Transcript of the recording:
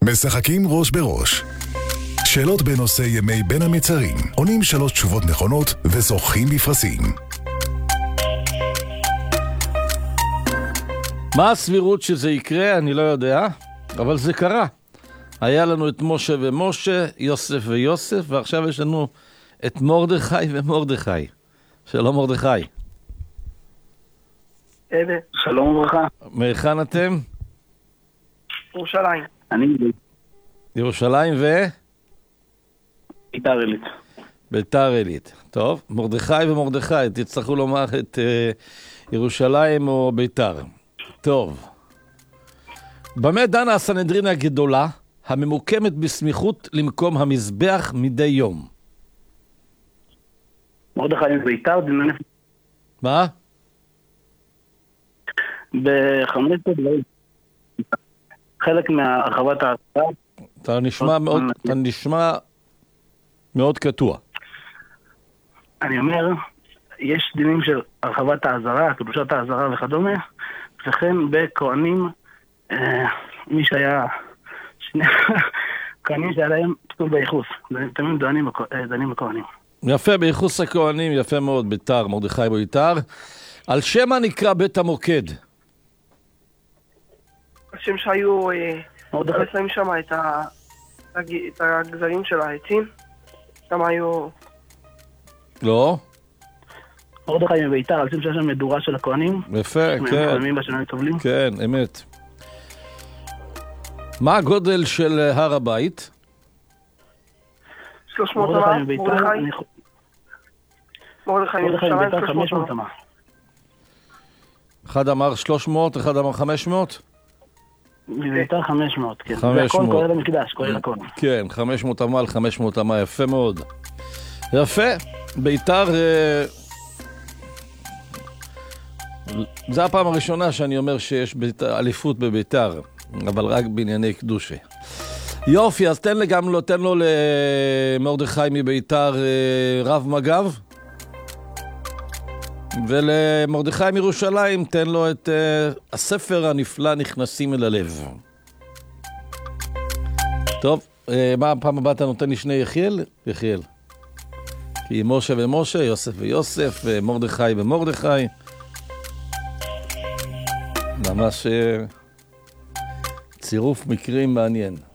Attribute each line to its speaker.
Speaker 1: משחקים ראש בראש. שאלות בנושא ימי בין המצרים. עונים 3 תשובות נכונות וזוכים בפרסים.
Speaker 2: מה הסבירות שזה יקרה? אני לא יודע, אבל זה קרה. היה לנו את משה ומשה, יוסף ויוסף, ועכשיו יש לנו את מרדכי ומרדכי. שלום מרדכי.
Speaker 3: שלום וברכה.
Speaker 2: מהיכן אתם?
Speaker 3: ירושלים. אני
Speaker 2: ירושלים ו?
Speaker 3: ביתר עילית.
Speaker 2: ביתר עילית. טוב, מרדכי ומרדכי, תצטרכו לומר את ירושלים או ביתר. טוב. במה דנה הסנהדרין הגדולה, הממוקמת בסמיכות למקום המזבח מדי יום?
Speaker 3: מרדכי וביתר, דינן...
Speaker 2: מה?
Speaker 3: בחמש דברים. חלק מהרחבת ההצעה.
Speaker 2: אתה נשמע מאוד קטוע.
Speaker 3: אני אומר, יש דינים של הרחבת העזרה, קדושת העזרה וכדומה, וכן בכהנים, מי שהיה שני כהנים שהיה להם כתוב בייחוס, תמיד דנים בכהנים.
Speaker 2: יפה, בייחוס הכהנים, יפה מאוד, ביתר, מרדכי וביתר. על שם מה נקרא בית המוקד?
Speaker 4: השם שהיו שמים שם את הגזרים של העצים, שם היו...
Speaker 2: לא?
Speaker 3: מרדכי וביתר, על שם שיש שם מדורה של הכהנים.
Speaker 2: יפה, כן. כן, אמת. מה הגודל של הר הבית?
Speaker 4: 300 אמה. מרדכי וביתר 500 אמה.
Speaker 2: אחד אמר 300, אחד אמר 500?
Speaker 3: ביתר 500, כן.
Speaker 2: 500.
Speaker 3: זה הכל כולל המקדש, כולל הכל.
Speaker 2: כן, 500 אמה על 500 אמה, יפה מאוד. יפה, ביתר... זה הפעם הראשונה שאני אומר שיש אליפות בביתר, אבל רק בענייני קדושה. יופי, אז תן לו למרדכי מביתר רב מג"ב, ולמרדכי מירושלים תן לו את הספר הנפלא נכנסים אל הלב. טוב, מה הפעם הבאה אתה נותן לי שני יחיאל? יחיאל. כי משה ומשה, יוסף ויוסף, מרדכי ומרדכי. ממש צירוף מקרים מעניין.